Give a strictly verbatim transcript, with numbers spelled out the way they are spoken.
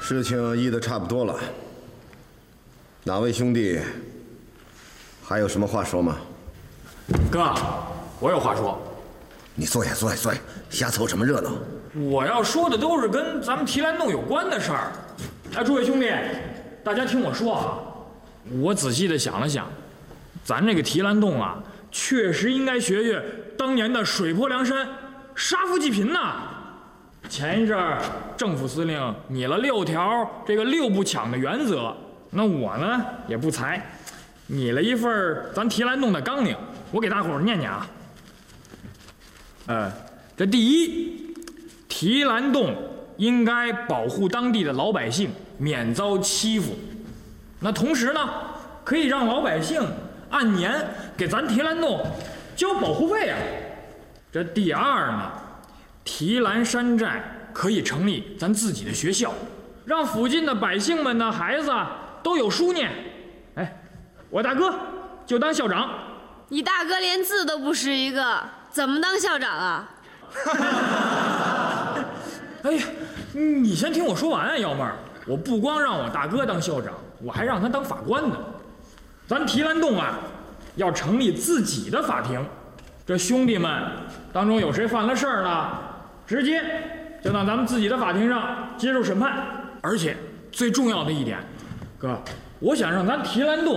事情议得差不多了，哪位兄弟还有什么话说吗？ 哥，我有话说。 你坐下，坐下，坐下，瞎凑什么热闹？ 我要说的都是跟咱们提篮洞有关的事儿。哎，诸位兄弟，大家听我说啊，我仔细的想了想，咱这个提篮洞啊，确实应该学学当年的水泊梁山，杀富济贫呐。前一阵儿政府司令拟了六条这个六不抢的原则，那我呢也不才，拟了一份咱提篮洞的纲领，我给大伙儿念念啊。呃，这第一，提篮洞应该保护当地的老百姓免遭欺负，那同时呢，可以让老百姓按年给咱提篮洞交保护费啊。这第二呢，提篮山寨可以成立咱自己的学校，让附近的百姓们的孩子都有书念。哎，我大哥就当校长。 你大哥连字都不识一个，怎么当校长啊？ 哎呀，你先听我说完啊，幺妹儿。我不光让我大哥当校长，我还让他当法官呢。咱提篮洞啊，要成立自己的法庭。这兄弟们当中有谁犯了事儿了，直接就到咱们自己的法庭上接受审判。而且最重要的一点，哥，我想让咱提篮洞